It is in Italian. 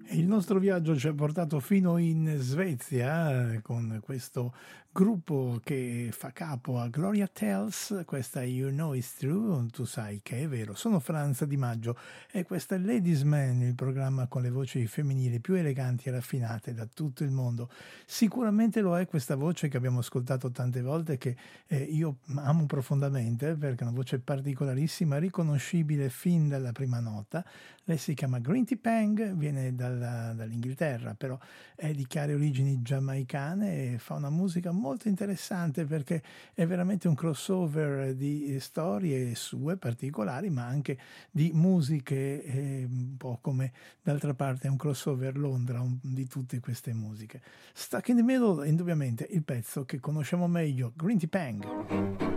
Il nostro viaggio ci ha portato fino in Svezia con questo gruppo che fa capo a Gloria Tells, questa You Know It's True, tu sai che è vero. Sono Franza Di Maggio e questa è Ladies Man, il programma con le voci femminili più eleganti e raffinate da tutto il mondo. Sicuramente lo è questa voce che abbiamo ascoltato tante volte, che io amo profondamente perché è una voce particolarissima, riconoscibile fin dalla prima nota. Lei si chiama Grinty Pang, viene dall'Inghilterra, però è di chiare origini giamaicane e fa una musica molto interessante perché è veramente un crossover di storie sue particolari, ma anche di musiche, un po' come d'altra parte è un crossover Londra di tutte queste musiche. Stuck in the Middle è indubbiamente il pezzo che conosciamo meglio, Grinty Pang.